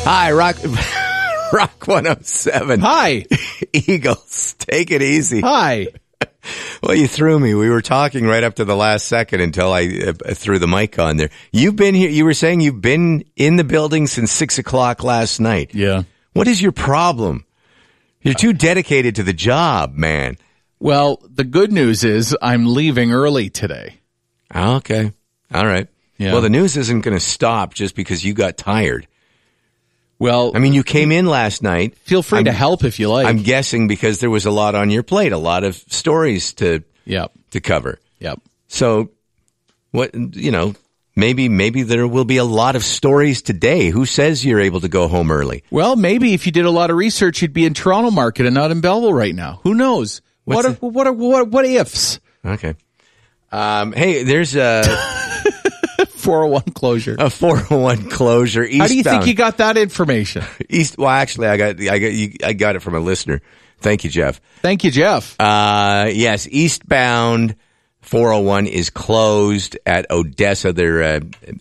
Hi, Rock 107. Hi. Eagles, take it easy. Hi. Well, you threw me. We were talking right up to the last second until I threw the mic on there. You've been here. You were saying you've been in the building since 6 o'clock last night. Yeah. What is your problem? You're too dedicated to the job, man. Well, the good news is I'm leaving early today. Okay. All right. Yeah. Well, the news isn't going to stop just because you got tired. Well, I mean, you came in last night. Feel free to help if you like. I'm guessing because there was a lot on your plate, a lot of stories to cover. Yep. So, maybe there will be a lot of stories today. Who says you're able to go home early? Well, maybe if you did a lot of research, you'd be in Toronto Market and not in Belleville right now. Who knows? What ifs? Okay. Hey, there's a 401 closure. A 401 closure. Eastbound. How do you think you got that information? Well, actually, I got it from a listener. Thank you, Jeff. Thank you, Jeff. Yes, eastbound 401 is closed at Odessa. They're